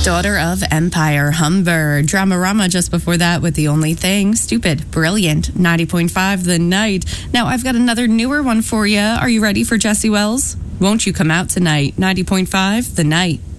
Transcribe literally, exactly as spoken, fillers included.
Daughter of Empire, Humber. Dramarama just before that with The Only Thing. Stupid, brilliant. ninety point five The Night. Now I've got another newer one for you. Are you ready for Jesse Wells? Won't You Come Out Tonight? ninety point five The Night.